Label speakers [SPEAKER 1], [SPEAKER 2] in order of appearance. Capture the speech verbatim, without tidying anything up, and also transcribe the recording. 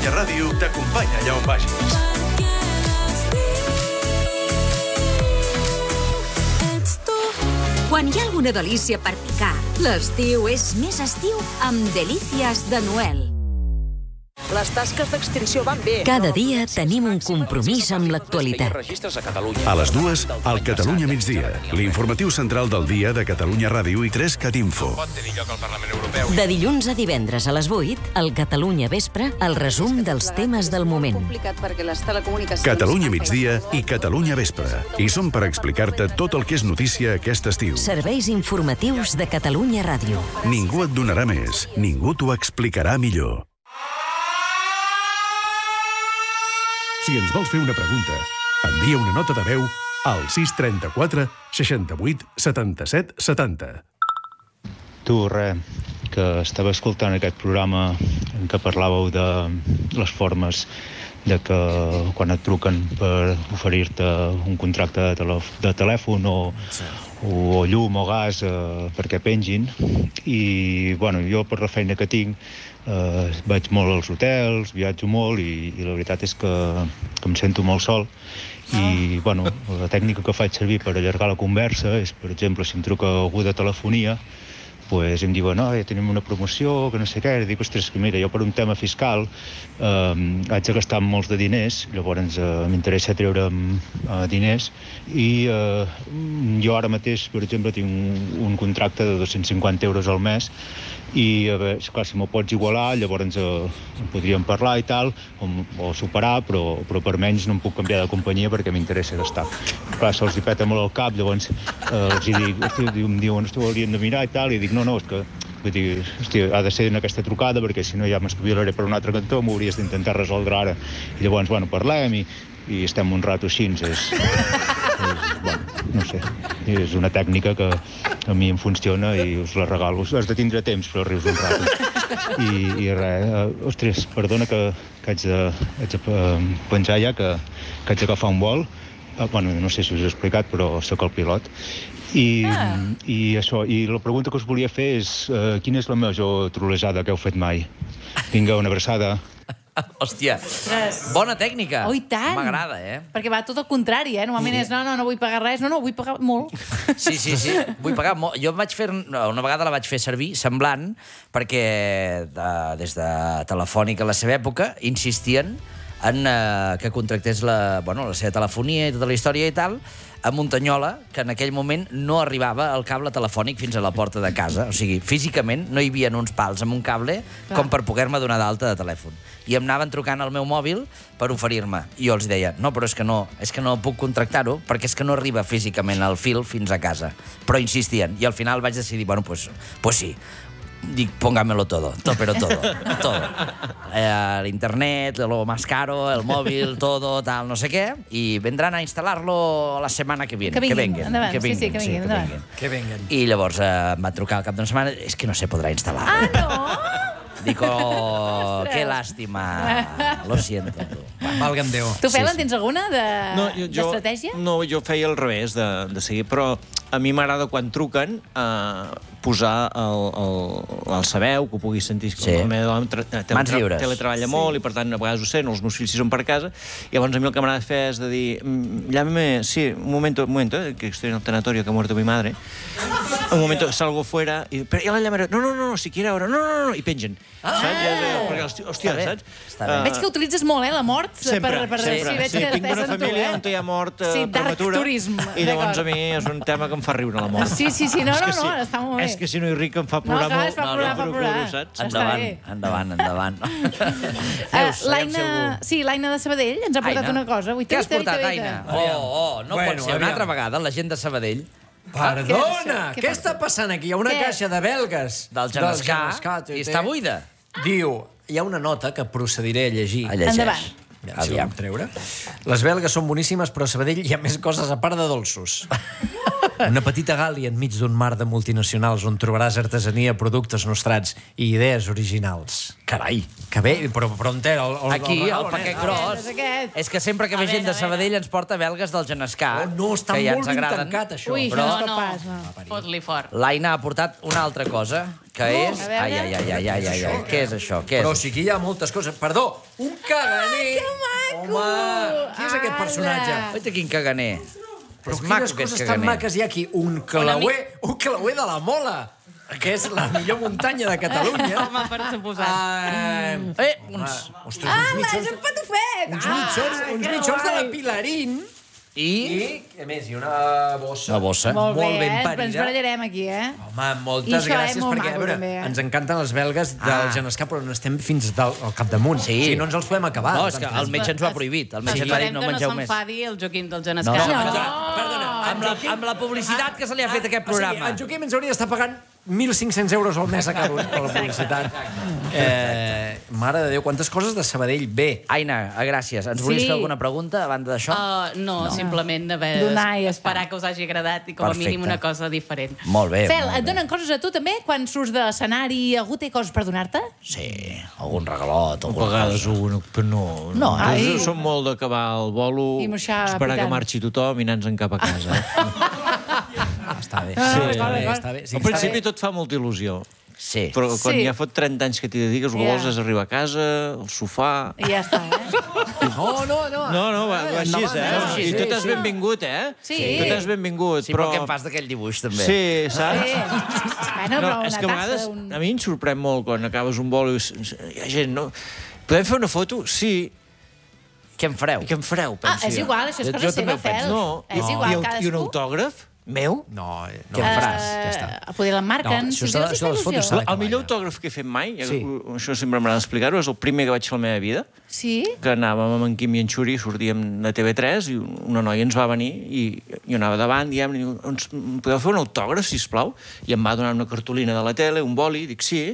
[SPEAKER 1] Catalunya Ràdio t'acompanya allà on vagis.
[SPEAKER 2] Quan hi ha alguna delícia per picar, l'estiu és més estiu amb Delícies de Noel.
[SPEAKER 3] Les tasques d'extinció van bé.
[SPEAKER 2] Cada dia tenim un compromís amb l'actualitat.
[SPEAKER 1] A les dues, al Catalunya migdia, l'informatiu central del dia de Catalunya Ràdio i tres Cat Info.
[SPEAKER 2] De dilluns a divendres a les vuit, al Catalunya Vespre, el resum dels temes del moment.
[SPEAKER 1] Catalunya migdia i Catalunya Vespre. I som per explicar-te tot el que és notícia aquest estiu.
[SPEAKER 2] Serveis informatius de Catalunya Ràdio.
[SPEAKER 1] Ningú et donarà més, ningú t'ho explicarà millor. Si ens vols fer una pregunta, envia una nota de veu al sis trenta-quatre seixanta-vuit setanta-set setanta.
[SPEAKER 4] Tu, res, que estava escoltant aquest programa en què parlàveu de les formes de que quan et truquen per oferir-te un contracte de, telef de telèfon o, o llum o gas eh, perquè pengin. I bueno, jo per la feina que tinc eh, vaig molt als hotels, viatjo molt i, i la veritat és que, que em sento molt sol. I bueno, la tècnica que faig servir per allargar la conversa és, per exemple, si em truca algú de telefonia, pues em diuen, no, ja tenim una promoció, que no sé què, i dic, ostres, que mira, jo per un tema fiscal eh, haig de gastar molts de diners, llavors eh, m'interessa treure'm eh, diners, i eh, jo ara mateix, per exemple, tinc un, un contracte de dos-cents cinquanta euros al mes, i a veure, clar, si m'ho pots igualar, llavors eh, podríem parlar i tal, o, o superar, però, però per menys no em puc canviar de companyia perquè m'interessa gastar. Clar, se'ls hi peta molt el cap, llavors eh, els hi dic, hosti, em diuen, hosti, ho hauríem de mirar i tal, i dic, no, no, és que vull dir, hosti, ha de ser en aquesta trucada perquè si no ja m'espavilaré per un altre cantó, m'ho hauries d'intentar resoldre ara. I llavors, bueno, parlem i, i estem un rato així, és, és, bueno, no sé, és una tècnica que a mi em funciona i us la regalo. Has de tindre temps, però rius un rato. I, i res, uh, ostres, perdona que, que haig de, haig de penjar ja, que, que haig d'agafar un vol. Uh, bueno, no sé si us he explicat, però sóc el pilot. I, ah. i això, i la pregunta que us volia fer és uh, quina és la major trolejada que heu fet mai? Vinga, una abraçada.
[SPEAKER 5] Hòstia, bona tècnica.
[SPEAKER 6] Oh, i tant.
[SPEAKER 5] M'agrada, eh?
[SPEAKER 6] Perquè va tot al contrari, eh? Normalment és, no, no, no vull pagar res, no, no, vull pagar molt.
[SPEAKER 5] Sí, sí, sí, vull pagar molt. Jo vaig fer, una vegada la vaig fer servir, semblant, perquè de, des de Telefònica a la seva època insistien en uh, que contractés la, bueno, la seva telefonia i tota la història i tal, a Muntanyola, que en aquell moment no arribava el cable telefònic fins a la porta de casa. O sigui, físicament no hi havia uns pals amb un cable Clar. com per poder-me donar d'alta de telèfon. I em anaven trucant al meu mòbil per oferir-me. I jo els deia, no, però és que no, és que no puc contractar-ho perquè és que no arriba físicament el fil fins a casa. Però insistien. I al final vaig decidir, bueno, pues, pues sí. Dic, póngamelo todo, todo, pero todo, todo. Eh, el internet, lo más caro, el móvil, todo, tal, no sé qué, y vendrán a instalarlo la setmana que viene.
[SPEAKER 6] Que vinguin,
[SPEAKER 5] que venguin,
[SPEAKER 6] endavant,
[SPEAKER 5] que vinguin,
[SPEAKER 6] sí, sí, que vinguin,
[SPEAKER 5] sí,
[SPEAKER 6] endavant.
[SPEAKER 5] que vinguin.
[SPEAKER 7] Que vengan.
[SPEAKER 5] I llavors eh, em va trucar al cap d'una setmana, és que no se podrà instal·lar.
[SPEAKER 6] Ah, no?
[SPEAKER 5] Dic, oh, qué lástima, lo siento. Tu.
[SPEAKER 7] Valga'm Déu.
[SPEAKER 6] Tu, Fel,
[SPEAKER 5] Sí,
[SPEAKER 6] en
[SPEAKER 5] sí.
[SPEAKER 6] tens alguna d'estratègia?
[SPEAKER 8] No, jo feia al revés de, de seguir, però a mi m'agrada quan truquen eh, posar el, el, el sabeu, que ho puguis sentir.
[SPEAKER 5] Sí.
[SPEAKER 8] La meva dona tre-
[SPEAKER 5] Mans
[SPEAKER 8] teletra
[SPEAKER 5] lliures.
[SPEAKER 8] teletreballa molt i, per tant, a vegades ho sent, els meus fills si són per casa. I llavors a mi el que m'agrada fer és de dir, "Mm, llámeme, sí, un momento, un momento, eh, que estoy en el tanatorio, que ha muerto mi madre. Un momento, salgo fuera i pero ya la llamaré. No, no, no, no, si quiere ahora. No, no, no, i pengen.
[SPEAKER 6] Ah.
[SPEAKER 8] Saps? Ja, ja, perquè, hòstia, hòstia,
[SPEAKER 5] Està bé,
[SPEAKER 8] saps?
[SPEAKER 5] està bé.
[SPEAKER 8] Uh,
[SPEAKER 6] Veig que utilitzes molt, eh, la mort.
[SPEAKER 8] Sempre,
[SPEAKER 6] per, per,
[SPEAKER 8] sempre.
[SPEAKER 6] Sí, veig
[SPEAKER 8] Sí,
[SPEAKER 6] que
[SPEAKER 8] tinc
[SPEAKER 6] estàs
[SPEAKER 8] una
[SPEAKER 6] en tu,
[SPEAKER 8] família
[SPEAKER 6] eh?
[SPEAKER 8] on hi ha mort eh,
[SPEAKER 6] Sí, dark
[SPEAKER 8] prematura.
[SPEAKER 6] turisme,
[SPEAKER 8] I llavors
[SPEAKER 6] d'acord.
[SPEAKER 8] a mi és un tema que em fa riure, la mort.
[SPEAKER 6] Sí, sí, sí, no,
[SPEAKER 8] És que
[SPEAKER 6] no, no, està molt bé.
[SPEAKER 8] És que si no hi ric em fa
[SPEAKER 6] No,
[SPEAKER 8] plorar
[SPEAKER 6] clar,
[SPEAKER 8] molt.
[SPEAKER 6] es fa plorar,
[SPEAKER 8] no,
[SPEAKER 6] fa
[SPEAKER 8] no,
[SPEAKER 6] plorar.
[SPEAKER 8] saps?
[SPEAKER 6] Està
[SPEAKER 5] Endavant,
[SPEAKER 6] bé.
[SPEAKER 5] endavant, endavant.
[SPEAKER 6] Uh, L'Aina... Sí, l'Aina de Sabadell ens ha portat
[SPEAKER 5] Aina.
[SPEAKER 6] una cosa. Ui,
[SPEAKER 5] Què has
[SPEAKER 6] tuita,
[SPEAKER 5] portat,
[SPEAKER 6] tuita,
[SPEAKER 5] Aina?
[SPEAKER 6] tuita.
[SPEAKER 5] Oh, oh, no
[SPEAKER 7] Bueno,
[SPEAKER 5] pot ser una
[SPEAKER 7] aviam.
[SPEAKER 5] altra vegada, la gent de Sabadell.
[SPEAKER 7] Perdona,
[SPEAKER 6] Què
[SPEAKER 7] què,
[SPEAKER 6] passa?
[SPEAKER 7] està passant aquí? Hi ha una
[SPEAKER 6] Què?
[SPEAKER 7] caixa de belgues.
[SPEAKER 5] Del Genescà,
[SPEAKER 7] Genescà,
[SPEAKER 5] i està buida.
[SPEAKER 7] Diu, hi ha una nota que procediré a llegir.
[SPEAKER 5] A llegeix.
[SPEAKER 6] Endavant.
[SPEAKER 7] Aviam, si
[SPEAKER 5] Aviam.
[SPEAKER 7] la puc treure. Les belgues són boníssimes, però a Sabadell hi ha més coses a part de dolços. Una petita Gàlia enmig d'un mar de multinacionals on trobaràs artesania, productes nostrats i idees originals. Carai, que bé, però, però on té? El, el,
[SPEAKER 5] Aquí,
[SPEAKER 7] el,
[SPEAKER 5] el paquet gros.
[SPEAKER 6] és aquest.
[SPEAKER 5] És que sempre que ve gent de Sabadell ens porta belgues del Genescar.
[SPEAKER 7] Oh, no, està
[SPEAKER 5] que ja
[SPEAKER 7] molt
[SPEAKER 5] ens
[SPEAKER 7] ben
[SPEAKER 5] agraden.
[SPEAKER 7] tancat, això.
[SPEAKER 6] Ui,
[SPEAKER 5] Però-
[SPEAKER 6] això no,
[SPEAKER 9] No,
[SPEAKER 6] pas, no.
[SPEAKER 9] no, fot-li fort.
[SPEAKER 5] L'Aina ha portat una altra cosa, que és...
[SPEAKER 6] a veure.
[SPEAKER 5] Ai, ai, ai, ai, ai, ai, ai. Què és això? Què
[SPEAKER 7] Però
[SPEAKER 5] és?
[SPEAKER 7] sí que hi ha moltes coses. Perdó, un caganer!
[SPEAKER 6] que maco!
[SPEAKER 7] Home, qui és aquest
[SPEAKER 6] Ara.
[SPEAKER 7] personatge?
[SPEAKER 5] Oita, quin caganer.
[SPEAKER 7] Però
[SPEAKER 5] és
[SPEAKER 7] quines
[SPEAKER 5] maco, aquest
[SPEAKER 7] coses tan
[SPEAKER 5] caganer.
[SPEAKER 7] maques hi ha aquí? Un clauer, un clauer de la Mola, que és la millor muntanya de Catalunya.
[SPEAKER 9] Home, per suposat.
[SPEAKER 7] Ah,
[SPEAKER 5] Eh, uns...
[SPEAKER 7] ostres,
[SPEAKER 6] Ah,
[SPEAKER 7] uns
[SPEAKER 6] és
[SPEAKER 7] mitjons,
[SPEAKER 6] un patufet!
[SPEAKER 7] uns mitjons,
[SPEAKER 6] Ah,
[SPEAKER 7] uns
[SPEAKER 6] que
[SPEAKER 7] mitjons de la
[SPEAKER 6] guai.
[SPEAKER 7] Pilarín.
[SPEAKER 5] I...
[SPEAKER 7] I, a més, hi ha una bossa.
[SPEAKER 5] Una bossa.
[SPEAKER 6] Molt bé,
[SPEAKER 7] molt ben
[SPEAKER 6] eh?
[SPEAKER 7] parida.
[SPEAKER 6] Ens barallarem aquí, eh?
[SPEAKER 7] Home,
[SPEAKER 6] I
[SPEAKER 7] moltes
[SPEAKER 6] això, eh,
[SPEAKER 7] gràcies,
[SPEAKER 6] molt
[SPEAKER 7] perquè
[SPEAKER 6] maco,
[SPEAKER 7] a veure,
[SPEAKER 6] també, eh?
[SPEAKER 7] ens encanten els belgues del
[SPEAKER 5] Ah.
[SPEAKER 7] Genescar, però n'estem fins del, al capdamunt.
[SPEAKER 5] Sí.
[SPEAKER 7] O sigui, no ens els podem acabar.
[SPEAKER 5] No, és que el metge ens ho ha prohibit. El metge ens va dir no
[SPEAKER 9] Esperem que no
[SPEAKER 5] mengeu més.
[SPEAKER 9] s'enfadi el Joaquim del
[SPEAKER 5] No,
[SPEAKER 9] Genescar.
[SPEAKER 5] no,
[SPEAKER 6] No.
[SPEAKER 7] Perdona, perdona.
[SPEAKER 5] Amb la, amb la publicitat que se li ha fet a aquest
[SPEAKER 7] O sigui,
[SPEAKER 5] programa.
[SPEAKER 7] en Joaquim ens hauria d'estar pagant mil cinc-cents euros al mes a cada un per la publicitat. Eh, mare de Déu, quantes coses de Sabadell. Bé,
[SPEAKER 5] Aina, ah, gràcies. Ens volies
[SPEAKER 6] Sí.
[SPEAKER 5] fer alguna pregunta a banda d'això?
[SPEAKER 9] Uh, no, no, simplement d'haver
[SPEAKER 6] Donar i ja està.
[SPEAKER 9] esperar que us hagi agradat i com a
[SPEAKER 5] Perfecte.
[SPEAKER 9] mínim una cosa diferent.
[SPEAKER 5] Molt bé.
[SPEAKER 6] Fel,
[SPEAKER 5] molt
[SPEAKER 6] et
[SPEAKER 5] bé.
[SPEAKER 6] donen coses a tu també? Quan surts de l'escenari, algú té coses per donar-te?
[SPEAKER 5] Sí, algun regalot,
[SPEAKER 8] A
[SPEAKER 5] alguna
[SPEAKER 8] vegades
[SPEAKER 5] cosa.
[SPEAKER 8] un, però no.
[SPEAKER 5] No,
[SPEAKER 6] ai.
[SPEAKER 8] Ai. Som molt d'acabar el bolo,
[SPEAKER 6] I marxar
[SPEAKER 8] esperar que
[SPEAKER 6] pitant.
[SPEAKER 8] marxi tothom i anar-nos cap a casa.
[SPEAKER 7] està bé.
[SPEAKER 6] Ah,
[SPEAKER 7] Sí,
[SPEAKER 6] d'acord,
[SPEAKER 7] està bé,
[SPEAKER 6] d'acord.
[SPEAKER 7] està bé. Sí,
[SPEAKER 8] Al
[SPEAKER 7] està
[SPEAKER 8] principi
[SPEAKER 7] bé.
[SPEAKER 8] tot fa molta il·lusió,
[SPEAKER 5] Sí.
[SPEAKER 8] però quan
[SPEAKER 6] Sí.
[SPEAKER 8] ja fot trenta anys que t'hi dediques, el que
[SPEAKER 6] Ja.
[SPEAKER 8] vols és arribar a casa, al sofà...
[SPEAKER 6] I ja està, eh?
[SPEAKER 7] No, no, no.
[SPEAKER 8] No, no, va, va així,
[SPEAKER 7] endavant,
[SPEAKER 8] eh?
[SPEAKER 7] endavant.
[SPEAKER 8] I
[SPEAKER 7] Sí,
[SPEAKER 8] tu t'has
[SPEAKER 7] sí.
[SPEAKER 8] benvingut, eh?
[SPEAKER 6] Sí.
[SPEAKER 8] Tu t'has benvingut,
[SPEAKER 5] Sí, però
[SPEAKER 8] però...
[SPEAKER 5] què em fas d'aquell dibuix, també?
[SPEAKER 8] Sí, saps?
[SPEAKER 6] Sí. Bueno,
[SPEAKER 8] No,
[SPEAKER 6] però
[SPEAKER 8] és
[SPEAKER 6] una
[SPEAKER 8] que a
[SPEAKER 6] tassa,
[SPEAKER 8] vegades
[SPEAKER 6] un...
[SPEAKER 8] a mi em sorprèn molt quan acabes un bolo i s- s- hi ha gent, no? Podem fer una foto? Sí.
[SPEAKER 5] Què em fareu?
[SPEAKER 8] I què em fareu,
[SPEAKER 6] Ah,
[SPEAKER 8] penso
[SPEAKER 6] és
[SPEAKER 8] jo.
[SPEAKER 6] igual, això és
[SPEAKER 8] Jo-
[SPEAKER 6] cosa
[SPEAKER 8] jo també
[SPEAKER 6] seva,
[SPEAKER 8] ho penso.
[SPEAKER 6] Fel.
[SPEAKER 8] No,
[SPEAKER 6] És
[SPEAKER 8] i,
[SPEAKER 6] igual,
[SPEAKER 8] i, el,
[SPEAKER 6] cadascú.
[SPEAKER 8] I un autògraf meu?
[SPEAKER 7] No, eh, no.
[SPEAKER 5] Què em faràs?
[SPEAKER 7] Ja està.
[SPEAKER 6] Eh, poder l'emmarquen,
[SPEAKER 7] No,
[SPEAKER 6] si
[SPEAKER 7] això
[SPEAKER 6] els
[SPEAKER 7] s'ha de-
[SPEAKER 6] els
[SPEAKER 7] això de les
[SPEAKER 6] fa
[SPEAKER 7] fotos
[SPEAKER 6] il·lusió.
[SPEAKER 7] s'ha de-
[SPEAKER 8] El millor autògraf que he fet mai,
[SPEAKER 7] Sí.
[SPEAKER 8] això sempre m'agrada explicar-ho, és el primer que vaig fer a la meva vida,
[SPEAKER 6] Sí?
[SPEAKER 8] que anàvem amb en Quim i en Xuri, sortíem de T V tres, i una noia ens va venir, i jo anava davant, diem, ens podeu fer un autògraf, sisplau? I em va donar una cartolina de la tele, un boli, dic sí,